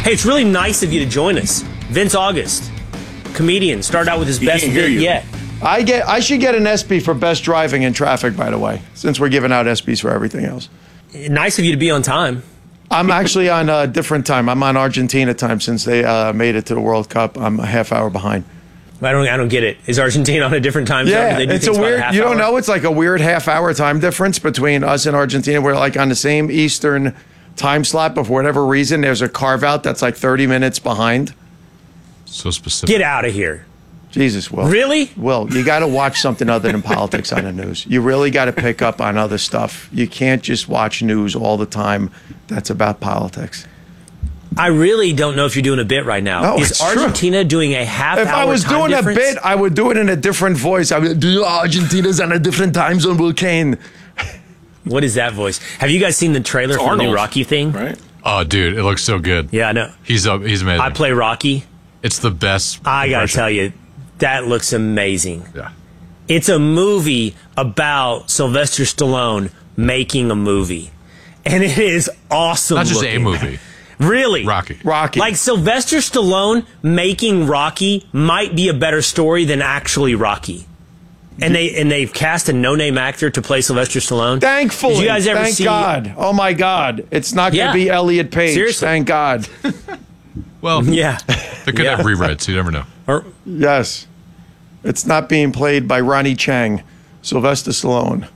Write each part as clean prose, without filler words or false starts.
Hey, it's really nice of you to join us. Vince August, comedian, started out with his best bit yet. I should get an ESPY for best driving in traffic, by the way, since we're giving out ESPYs for everything else. Nice of you to be on time. I'm actually on a different time. I'm on Argentina time since they made it to the World Cup. I'm a half hour behind. I don't get it. Is Argentina on a different time zone? Yeah, it's a weird. You don't know? It's like a weird half-hour time difference between us and Argentina. We're like on the same Eastern time slot, but for whatever reason, there's a carve-out that's like 30 minutes behind. So specific. Get out of here. Jesus, Will. Really? Will, you got to watch something other than politics on the news. You really got to pick up on other stuff. You can't just watch news all the time that's about politics. I really don't know if you're doing a bit right now. No, is Argentina doing a half-hour time If I was doing difference? a bit, I would do it in a different voice. I would do Argentina's on a different time zone, Will Kane. What is that voice? Have you guys seen the trailer for the new Rocky thing? Right? Oh, dude, it looks so good. Yeah, I know. He's amazing. I play Rocky. It's the best. I got to tell you, that looks amazing. Yeah. It's a movie about Sylvester Stallone making a movie. And it is awesome. Not just looking. a movie. Really? Rocky. Like Sylvester Stallone making Rocky might be a better story than actually Rocky. And they've cast a no-name actor to play Sylvester Stallone. Thankfully. Did you guys ever see? God. Oh, my God. It's not going to be Elliot Page. Seriously. Thank God. Well, yeah. They could have rewrites. You never know. Yes. It's not being played by Ronnie Chang, Sylvester Stallone.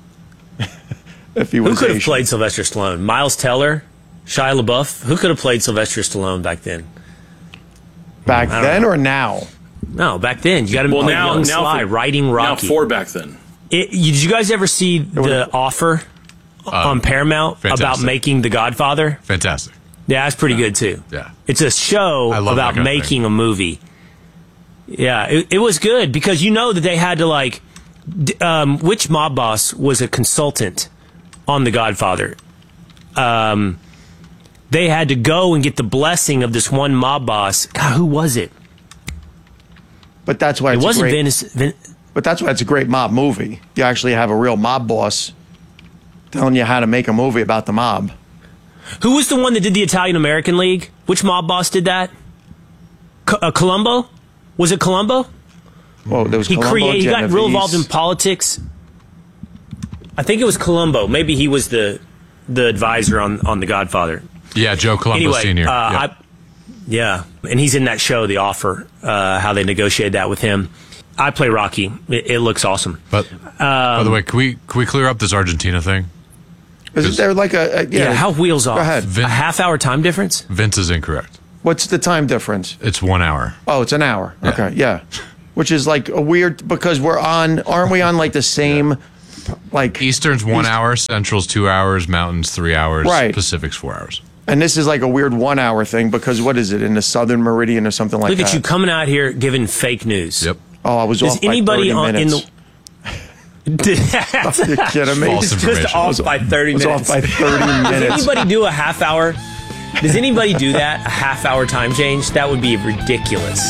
If he was Who could have Asian. played Sylvester Stallone? Miles Teller? Shia LaBeouf? Who could have played Sylvester Stallone back then? Back then or now? No, back then. You got to be young Sly writing Rocky. Now for back then. Did you guys ever see The Offer on Paramount about making The Godfather? Fantastic. Yeah, that's pretty good too. Yeah. It's a show about making a movie. Yeah, it was good because you know that they had to like, which mob boss was a consultant on The Godfather? They had to go and get the blessing of this one mob boss. God, who was it? But that's why It it's wasn't great. But that's why it's a great mob movie. You actually have a real mob boss telling you how to make a movie about the mob. Who was the one that did the Italian American League? Which mob boss did that? Columbo? Was it Columbo? Well, there was He got real involved in Genovese. politics. I think it was Columbo. Maybe he was the advisor on The Godfather. Yeah, Joe Columbo Anyway, Sr. Yeah, and he's in that show, The Offer, how they negotiated that with him. I play Rocky. It looks awesome. But by the way, can we clear up this Argentina thing? Is there like how wheels off? Go ahead. A half-hour time difference? Vince is incorrect. What's the time difference? It's 1 hour. Oh, it's an hour. Yeah. Okay, yeah. Which is like a weird because aren't we on like the same like Eastern's 1 hour, Central's 2 hours, Mountain's 3 hours, Right. Pacific's 4 hours. And this is like a weird 1 hour thing because what is it in the Southern Meridian or something like Look that? at you coming out here giving fake news. Yep. Oh, I was Is off by anybody 30 on minutes. in the? Are you kidding me? False Just information. off by 30 I was minutes. off by 30 Does minutes. anybody do a half hour? Does anybody do that? A half hour time change? That would be ridiculous.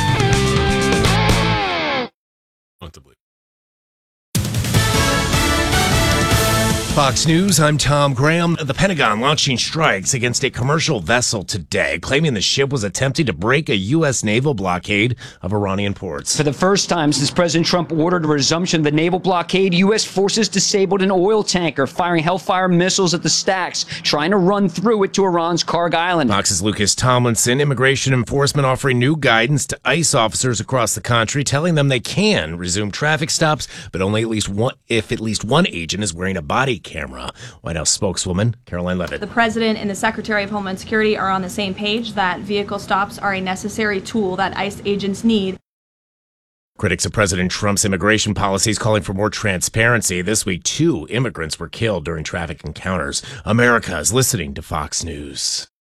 Fox News, I'm Tom Graham. The Pentagon launching strikes against a commercial vessel today, claiming the ship was attempting to break a U.S. naval blockade of Iranian ports. For the first time since President Trump ordered a resumption of the naval blockade, U.S. forces disabled an oil tanker, firing Hellfire missiles at the stacks, trying to run through it to Iran's Karg Island. Fox's Lucas Tomlinson. Immigration enforcement offering new guidance to ICE officers across the country, telling them they can resume traffic stops, but only if at least one agent is wearing a body camera. White House spokeswoman Caroline Levitt. The President and the Secretary of Homeland Security are on the same page that vehicle stops are a necessary tool that ICE agents need. Critics of President Trump's immigration policies calling for more transparency. This week, 2 immigrants were killed during traffic encounters. America is listening to Fox News.